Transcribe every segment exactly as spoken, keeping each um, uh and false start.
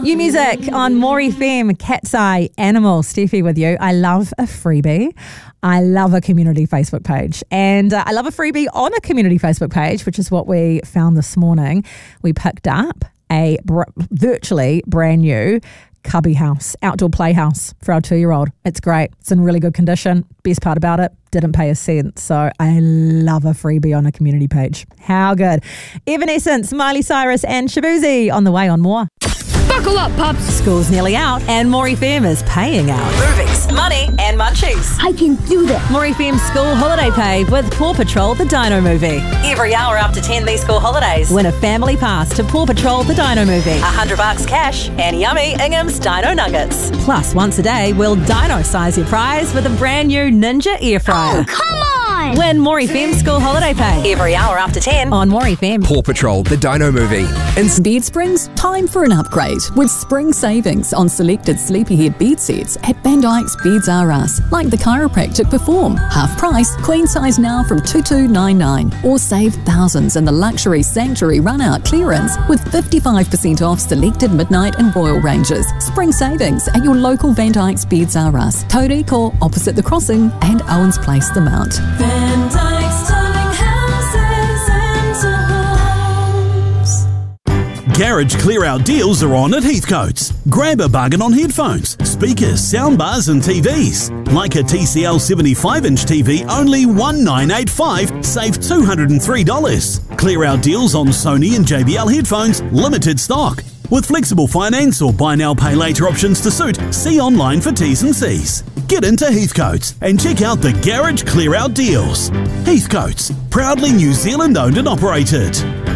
New music on More F M, Cat's Eye, Animal. Steffi with you. I love a freebie. I love a community Facebook page. And uh, I love a freebie on a community Facebook page, which is what we found this morning. We picked up a br- virtually brand new cubby house, outdoor playhouse for our two-year-old. It's great. It's in really good condition. Best part about it, didn't pay a cent. So I love a freebie on a community page. How good. Evanescence, Miley Cyrus and Shabuzi on the way on More. Buckle up, pups. School's nearly out and More F M is paying out. Movies, money and munchies. I can do that. More F M school holiday pay with Paw Patrol the Dino Movie. Every hour after ten these school holidays, win a family pass to Paw Patrol the Dino Movie. A hundred bucks cash and yummy Ingham's Dino Nuggets. Plus, once a day, we'll dino size your prize with a brand new Ninja air fryer. Oh, come on! Win More F M school holiday pay every hour after ten on More F M. Paw Patrol the Dino Movie. In Bed Springs, time for an upgrade with spring savings on selected Sleepyhead bed sets at Van Dyke's Beds R Us, like the chiropractic Perform. Half price, queen size now from two two nine nine. Or save thousands in the luxury Sanctuary run-out clearance with fifty-five percent off selected Midnight and Royal ranges. Spring savings at your local Van Dyke's Beds R Us, Cody or opposite the crossing and Owens Place the Mount. Van Dyke's Darling Houses and Homes. Garage clear out deals are on at Heathcote's. Grab a bargain on headphones, speakers, soundbars and T Vs. Like a T C L seventy-five inch T V, only one nine eight five, save two hundred three dollars. Clear out deals on Sony and J B L headphones, limited stock. With flexible finance or buy now pay later options to suit, see online for T's and C's. Get into Heathcote's and check out the garage clear out deals. Heathcote's, proudly New Zealand owned and operated.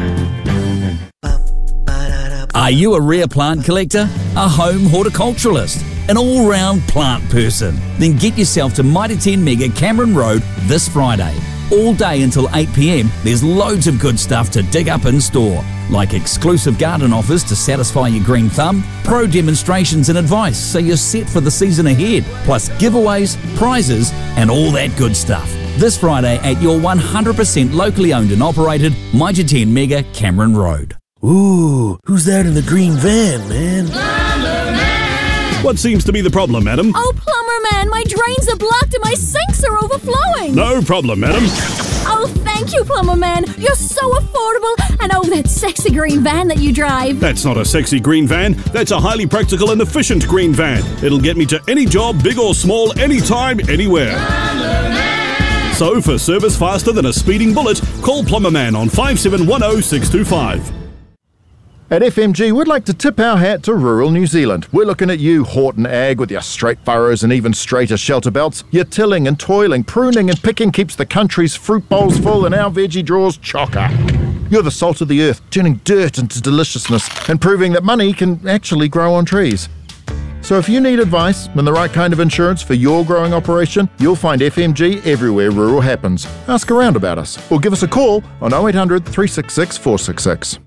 Are you a rare plant collector? A home horticulturalist? An all-round plant person? Then get yourself to Mitre ten Mega Cameron Road this Friday. All day until eight p m, there's loads of good stuff to dig up in store, like exclusive garden offers to satisfy your green thumb, pro demonstrations and advice so you're set for the season ahead, plus giveaways, prizes and all that good stuff. This Friday at your one hundred percent locally owned and operated Mitre ten Mega Cameron Road. Ooh, who's that in the green van, man? What seems to be the problem, madam? Oh, plumber man, my drains are blocked and my sinks are overflowing. No problem, madam. Oh, thank you, plumber man. You're so affordable. And oh, that sexy green van that you drive. That's not a sexy green van. That's a highly practical and efficient green van. It'll get me to any job, big or small, anytime, anywhere. So, for service faster than a speeding bullet, call Plumberman on five seven one zero six two five. At F M G, we'd like to tip our hat to rural New Zealand. We're looking at you, Horton Ag, with your straight furrows and even straighter shelter belts. Your tilling and toiling, pruning and picking keeps the country's fruit bowls full and our veggie drawers chocker. You're the salt of the earth, turning dirt into deliciousness and proving that money can actually grow on trees. So if you need advice and the right kind of insurance for your growing operation, you'll find F M G everywhere rural happens. Ask around about us or give us a call on oh eight hundred, three six six, four six six.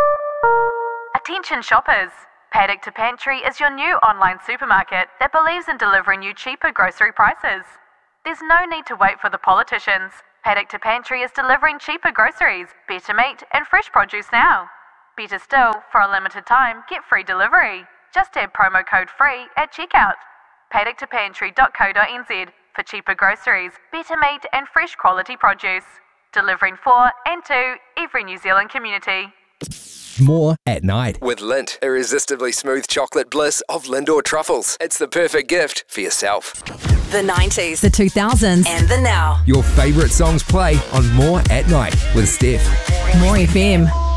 Attention shoppers! Paddock to Pantry is your new online supermarket that believes in delivering you cheaper grocery prices. There's no need to wait for the politicians. Paddock to Pantry is delivering cheaper groceries, better meat and fresh produce now. Better still, for a limited time, get free delivery. Just add promo code FREE at checkout. paddock to pantry dot co dot n z for cheaper groceries, better meat and fresh quality produce. Delivering for and to every New Zealand community. More at night. With Lindt, irresistibly smooth chocolate bliss of Lindor truffles. It's the perfect gift for yourself. The nineties, the two thousands, and the now. Your favourite songs play on More at Night with Steph. More F M.